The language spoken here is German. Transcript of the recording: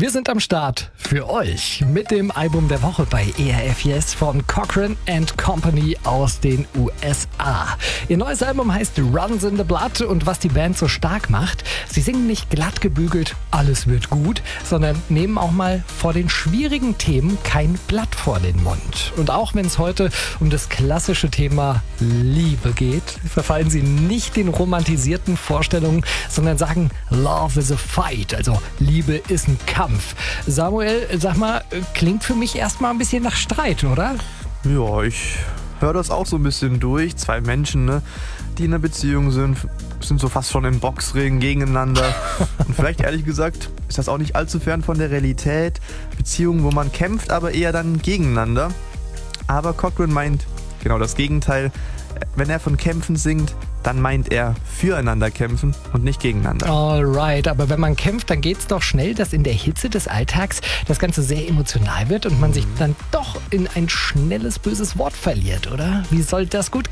Wir sind am Start für euch mit dem Album der Woche bei ERF Yes von Cochrane & Company aus den USA. Ihr neues Album heißt Runs in the Blood und was die Band so stark macht, sie singen nicht glatt gebügelt, alles wird gut, sondern nehmen auch mal vor den schwierigen Themen kein Blatt vor den Mund. Und auch wenn es heute um das klassische Thema Liebe geht, verfallen sie nicht den romantisierten Vorstellungen, sondern sagen, Love is a fight, also Liebe ist ein Kampf. Samuel, sag mal, klingt für mich erstmal ein bisschen nach Streit, oder? Ja, ich höre das auch so ein bisschen durch. Zwei Menschen, ne, die in einer Beziehung sind so fast schon im Boxring gegeneinander. Und vielleicht ehrlich gesagt ist das auch nicht allzu fern von der Realität. Beziehungen, wo man kämpft, aber eher dann gegeneinander. Aber Cochrane meint genau das Gegenteil. Wenn er von Kämpfen singt, dann meint er füreinander kämpfen und nicht gegeneinander. Alright, aber wenn man kämpft, dann geht's doch schnell, dass in der Hitze des Alltags das Ganze sehr emotional wird und man sich dann doch in ein schnelles, böses Wort verliert, oder? Wie soll das gut gehen?